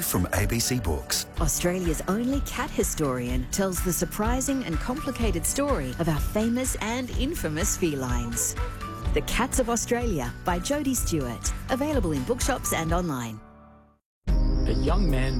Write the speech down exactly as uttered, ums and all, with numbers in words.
from A B C Books. Australia's only cat historian tells the surprising and complicated story of our famous and infamous felines. The Cats of Australia by Jodie Stewart. Available in bookshops and online. A young man